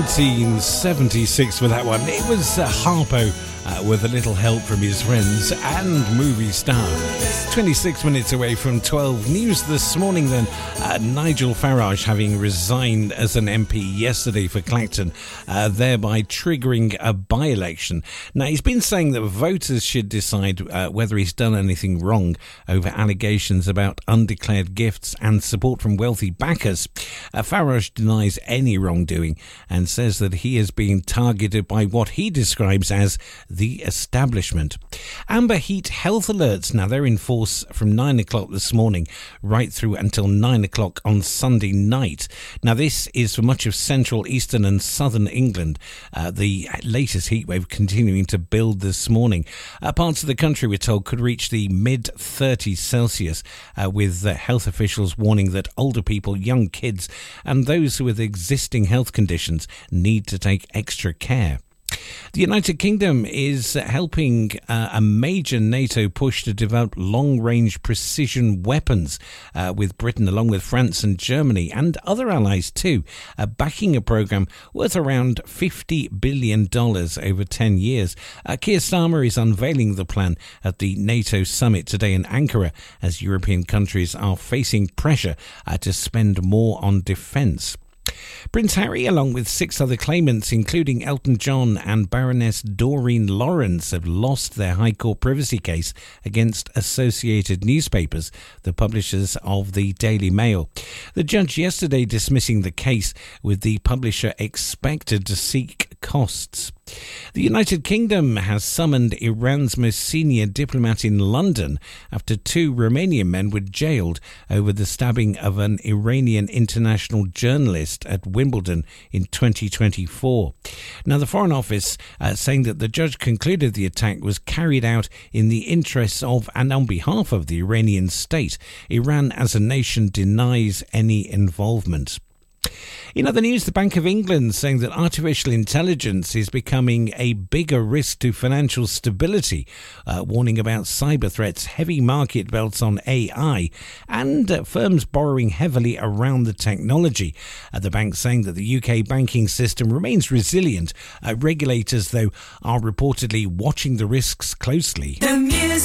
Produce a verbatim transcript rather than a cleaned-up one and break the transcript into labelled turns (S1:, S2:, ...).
S1: nineteen seventy-six for that one. It was uh, Harpo uh, with a little help from his friends and movie star. twenty-six minutes away from twelve. News this morning then, uh, Nigel Farage having resigned as an M P yesterday for Clacton, uh, thereby triggering a by-election. Now, he's been saying that voters should decide uh, whether he's done anything wrong over allegations about undeclared gifts and support from wealthy backers. Uh, Farage denies any wrongdoing and says that he is being targeted by what he describes as the establishment. Amber Heat health alerts, now they're in force from nine o'clock this morning right through until nine o'clock on Sunday night. Now this is for much of central, eastern and southern England. Uh, the latest heatwave continuing to build this morning. Uh, parts of the country, we're told, could reach the mid thirties Celsius, uh, with uh, health officials warning that older people, young kids and those with existing health conditions need to take extra care. The United Kingdom is helping uh, a major NATO push to develop long-range precision weapons, uh, with Britain along with France and Germany and other allies too, uh, backing a programme worth around fifty billion dollars over ten years. Uh, Keir Starmer is unveiling the plan at the NATO summit today in Ankara as European countries are facing pressure uh, to spend more on defence. Prince Harry, along with six other claimants, including Elton John and Baroness Doreen Lawrence, have lost their High Court privacy case against Associated Newspapers, the publishers of the Daily Mail. The judge yesterday dismissing the case, with the publisher expected to seek costs. The United Kingdom has summoned Iran's most senior diplomat in London after two Romanian men were jailed over the stabbing of an Iranian international journalist at Wimbledon in twenty twenty-four. Now, the Foreign Office uh, saying that the judge concluded the attack was carried out in the interests of and on behalf of the Iranian state. Iran as a nation denies any involvement. In other news, the Bank of England saying that artificial intelligence is becoming a bigger risk to financial stability, uh, warning about cyber threats, heavy market belts on A I, and uh, firms borrowing heavily around the technology. Uh, the bank saying that the U K banking system remains resilient. Uh, regulators, though, are reportedly watching the risks closely. The